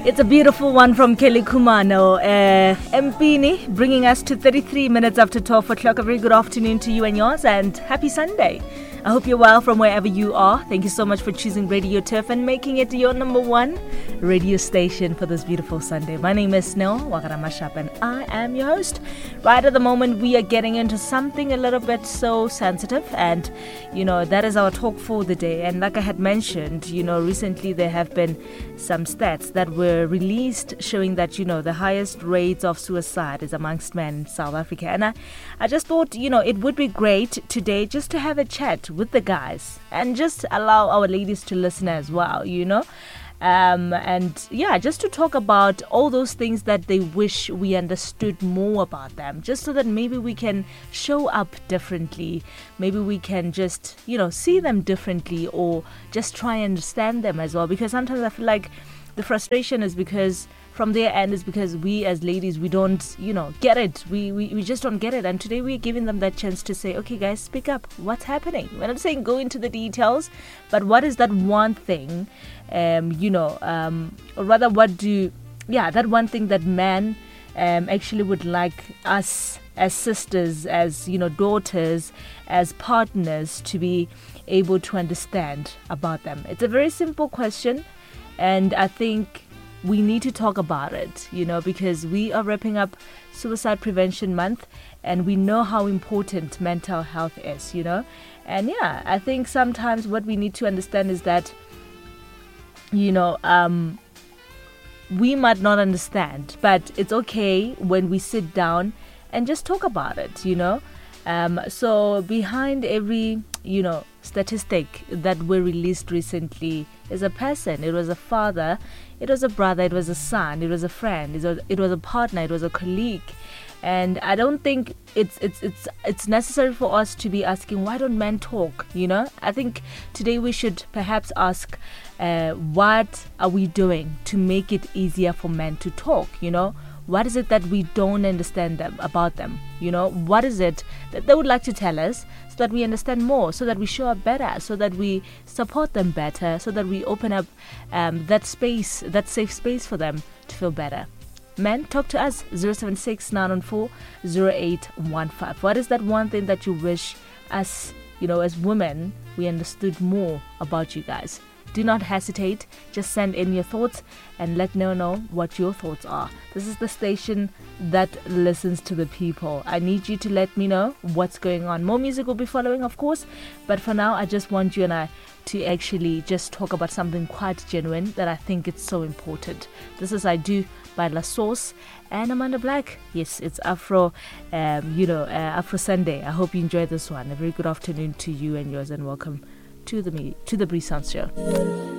It's a beautiful one from Kelly Kumano. Mpini, bringing us to 33 minutes after 12 o'clock. A very good afternoon to you and yours, and happy Sunday. I hope you're well from wherever you are. Thank you so much for choosing Radio Turf and making it your number one radio station for this beautiful Sunday. My name is Snell Wakaramashap and I am your host. Right at the moment, we are getting into something a little bit so sensitive, and that is our talk for the day. And like I had mentioned, recently there have been some stats that were released showing that the highest rates of suicide is amongst men in South Africa. And I just thought it would be great today just to have a chat with the guys and just allow our ladies to listen as well, just to talk about all those things that they wish we understood more about them, just so that maybe we can show up differently, maybe we can just see them differently, or just try and understand them as well. Because sometimes I feel like the frustration is because from their end is because we as ladies, we don't get it, we just don't get it. And today we're giving them that chance to say, okay guys, speak up, what's happening? We're not saying go into the details, but what is that one thing or rather that one thing that men actually would like us as sisters, as daughters, as partners to be able to understand about them. It's a very simple question, and I think we need to talk about it, because we are wrapping up Suicide Prevention Month, and we know how important mental health is, And I think sometimes what we need to understand is that, we might not understand, but it's okay when we sit down and just talk about it, So behind every, statistic that were released recently is a person. It was a father, it was a brother, it was a son, it was a friend, it was a partner, it was a colleague. And I don't think it's necessary for us to be asking, why don't men talk? I think today we should perhaps ask, what are we doing to make it easier for men to talk? What is it that we don't understand about them? What is it that they would like to tell us, so that we understand more, so that we show up better, so that we support them better, so that we open up that space, that safe space for them to feel better. Men, talk to us, 076-914-0815. What is that one thing that you wish us, as women, we understood more about you guys? Do not hesitate. Just send in your thoughts and let me know what your thoughts are. This is the station that listens to the people. I need you to let me know what's going on. More music will be following, of course. But for now, I just want you and I to actually just talk about something quite genuine that I think it's so important. This is I Do by La Source and Amanda Black. Yes, it's Afro Sunday. I hope you enjoyed this one. A very good afternoon to you and yours, and welcome to the Bree Sounds Show.